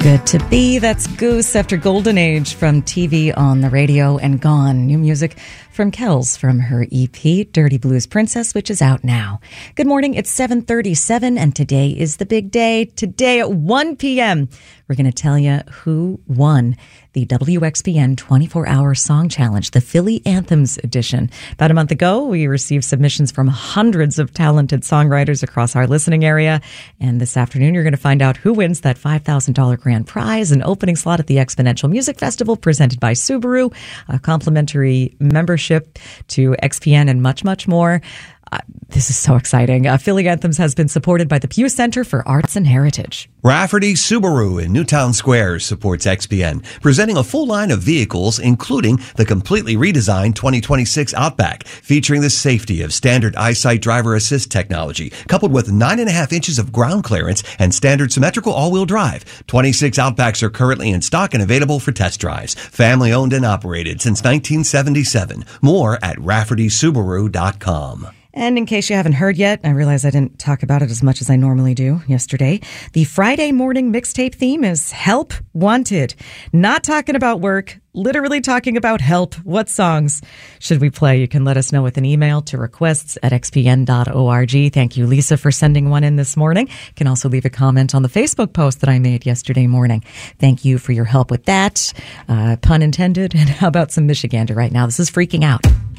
Good to be. That's Goose after Golden Age from TV on the Radio and Gone. New music from Kells from her EP, Dirty Blues Princess, which is out now. Good morning. It's 7:37 and today is the big day. Today at 1 p.m., we're going to tell you who won the WXPN 24-Hour Song Challenge, the Philly Anthems edition. About a month ago, we received submissions from hundreds of talented songwriters across our listening area. And this afternoon, you're going to find out who wins that $5,000 grand prize, an opening slot at the Exponential Music Festival presented by Subaru, a complimentary membership to XPN, and much, much more. This is so exciting. Philly Anthems has been supported by the Pew Center for Arts and Heritage. Rafferty Subaru in Newtown Square supports XPN, presenting a full line of vehicles, including the completely redesigned 2026 Outback, featuring the safety of standard EyeSight driver assist technology, coupled with 9.5 inches of ground clearance and standard symmetrical all-wheel drive. 26 Outbacks are currently in stock and available for test drives. Family owned and operated since 1977. More at RaffertySubaru.com. And in case you haven't heard yet, I realize I didn't talk about it as much as I normally do yesterday. The Friday morning mixtape theme is Help Wanted. Not talking about work, literally talking about help. What songs should we play? You can let us know with an email to requests@xpn.org. Thank you, Lisa, for sending one in this morning. You can also leave a comment on the Facebook post that I made yesterday morning. Thank you for your help with that. Pun intended. And how about some Michigander right now? This is Freaking Out.